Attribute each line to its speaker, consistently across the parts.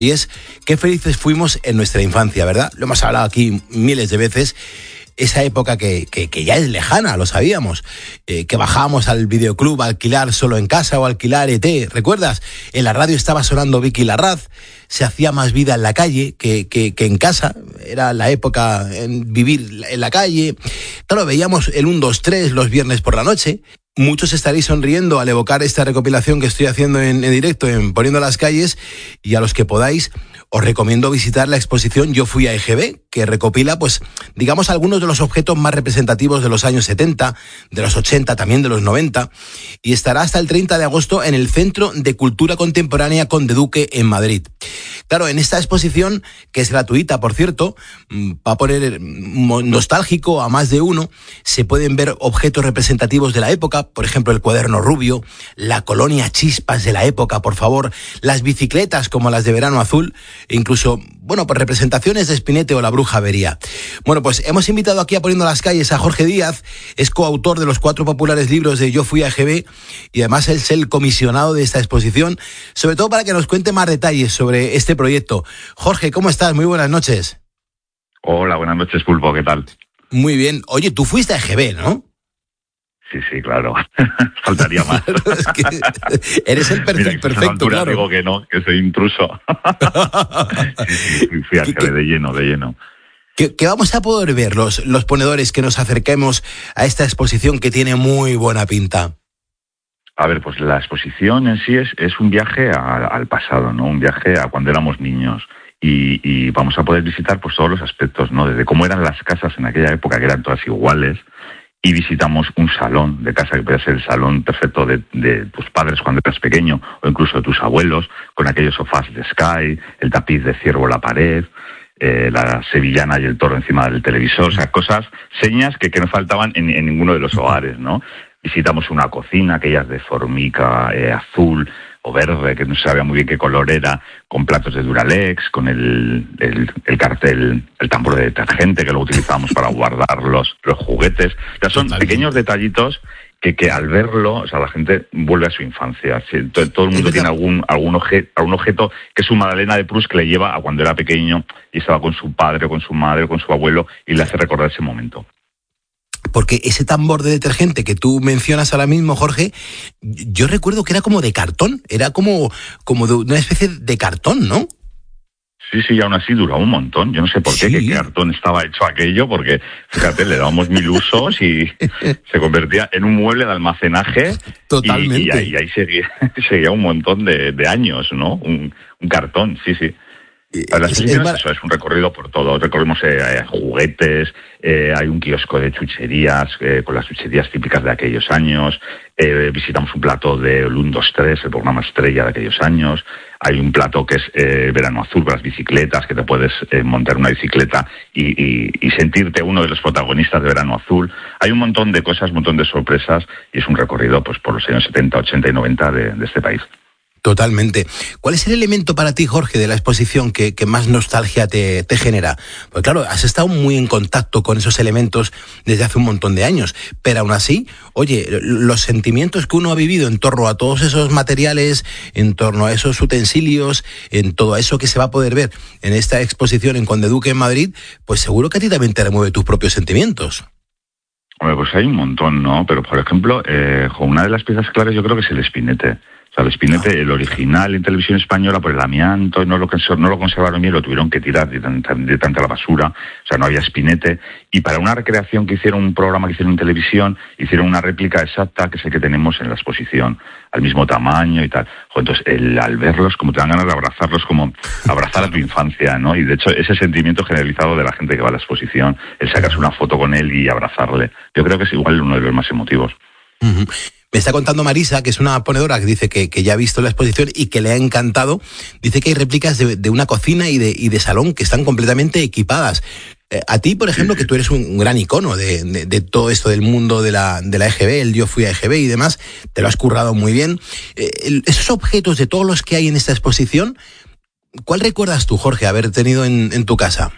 Speaker 1: Y es qué felices fuimos en nuestra infancia, ¿verdad? Lo hemos hablado aquí miles de veces. Esa época que ya es lejana, lo sabíamos, que bajábamos al videoclub a alquilar Solo en Casa o alquilar ET, ¿recuerdas? En la radio estaba sonando Vicky Larraz, se hacía más vida en la calle que en casa, era la época en vivir en la calle. Claro, veíamos el 1, 2, 3 los viernes por la noche. Muchos estaréis sonriendo al evocar esta recopilación que estoy haciendo en directo, en Poniendo las Calles, y a los que podáis, os recomiendo visitar la exposición Yo fui a EGB, que recopila, pues, digamos, algunos de los objetos más representativos de los años 70, de los 80, también de los 90, y estará hasta el 30 de agosto en el Centro de Cultura Contemporánea Conde Duque en Madrid. Claro, en esta exposición, que es gratuita, por cierto, va a poner nostálgico a más de uno, se pueden ver objetos representativos de la época, por ejemplo, el cuaderno rubio, la colonia Chispas de la época, por favor, las bicicletas como las de Verano Azul, e incluso, bueno, pues representaciones de Spinetta o la Bruja Avería. Bueno, pues hemos invitado aquí a Poniendo las Calles a Jorge Díaz, es coautor de los 4 populares libros de Yo fui a EGB y además es el comisionado de esta exposición, sobre todo para que nos cuente más detalles sobre este proyecto. Jorge, ¿cómo estás? Muy buenas noches.
Speaker 2: Hola, buenas noches, Pulpo, ¿qué tal?
Speaker 1: Muy bien. Oye, tú fuiste a EGB, ¿no?
Speaker 2: Sí, claro. Faltaría más.
Speaker 1: Es que eres el perfil perfecto, claro.
Speaker 2: Digo que no, que soy intruso. Sí, fui a EGB de lleno.
Speaker 1: ¿Qué vamos a poder ver los ponedores que nos acerquemos a esta exposición que tiene muy buena pinta?
Speaker 2: A ver, pues la exposición en sí es un viaje al pasado, ¿no? Un viaje a cuando éramos niños. Y vamos a poder visitar pues todos los aspectos, ¿no? Desde cómo eran las casas en aquella época, que eran todas iguales, y visitamos un salón de casa que puede ser el salón perfecto de tus padres cuando eras pequeño, o incluso de tus abuelos, con aquellos sofás de Sky, el tapiz de ciervo en la pared, la sevillana y el toro encima del televisor, o sea, cosas, señas que no faltaban en ninguno de los hogares, ¿no? Visitamos una cocina, aquellas de formica azul o verde, que no se sabía muy bien qué color era, con platos de Duralex, con el cartel, el tambor de detergente que lo utilizábamos para guardar los juguetes. O sea, son pequeños detallitos que al verlo, o sea, la gente vuelve a su infancia. Todo el mundo tiene algún objeto que es su Madalena de Proust que le lleva a cuando era pequeño y estaba con su padre o con su madre o con su abuelo y le hace recordar ese momento.
Speaker 1: Porque ese tambor de detergente que tú mencionas ahora mismo, Jorge, yo recuerdo que era como de cartón, era como de una especie de cartón, ¿no?
Speaker 2: Sí, y aún así duró un montón. Yo no sé por qué cartón estaba hecho aquello, porque, fíjate, le dábamos 1000 usos y se convertía en un mueble de almacenaje.
Speaker 1: Totalmente.
Speaker 2: Y ahí seguía un montón de años, ¿no? Un cartón, sí. La exposición es un recorrido por todo. Recorremos juguetes, hay un kiosco de chucherías, con las chucherías típicas de aquellos años. Visitamos un plato de 1, 2, 3, el programa estrella de aquellos años. Hay un plato que es Verano Azul, con las bicicletas, que te puedes montar una bicicleta y sentirte uno de los protagonistas de Verano Azul. Hay un montón de cosas, un montón de sorpresas, y es un recorrido pues por los años 70, 80 y 90 de este país.
Speaker 1: Totalmente. ¿Cuál es el elemento para ti, Jorge, de la exposición que más nostalgia te genera? Pues claro, has estado muy en contacto con esos elementos desde hace un montón de años, pero aún así, oye, los sentimientos que uno ha vivido en torno a todos esos materiales, en torno a esos utensilios, en todo eso que se va a poder ver en esta exposición en Conde Duque en Madrid, pues seguro que a ti también te remueve tus propios sentimientos.
Speaker 2: Hombre, pues hay un montón, ¿no? Pero, por ejemplo, una de las piezas claves yo creo que es el Spinetta. O sea, el Spinetta, el original en televisión española, por el amianto, no lo conservaron bien, lo tuvieron que tirar de tanta la basura. O sea, no había Spinetta. Y para una recreación que hicieron, un programa que hicieron en televisión, hicieron una réplica exacta, que es el que tenemos en la exposición, al mismo tamaño y tal. Entonces, al verlos, como te dan ganas de abrazarlos, como abrazar a tu infancia, ¿no? Y de hecho, ese sentimiento generalizado de la gente que va a la exposición, el sacarse una foto con él y abrazarle, yo creo que es igual uno de los más emotivos.
Speaker 1: Uh-huh. Me está contando Marisa, que es una ponedora que dice que ya ha visto la exposición y que le ha encantado. Dice que hay réplicas de una cocina y de salón que están completamente equipadas. A ti, por ejemplo, que tú eres un gran icono de todo esto del mundo de la EGB, el Yo fui a EGB y demás, te lo has currado muy bien. Esos objetos de todos los que hay en esta exposición, ¿cuál recuerdas tú, Jorge, haber tenido en tu casa?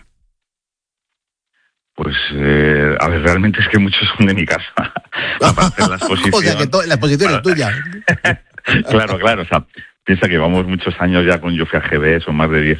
Speaker 2: Pues, a ver, realmente es que muchos son de mi casa. Aparte de la exposición.
Speaker 1: O sea, que la exposición es tuya.
Speaker 2: Claro, o sea, piensa que vamos muchos años ya con Yo fui a EGB, son más de 10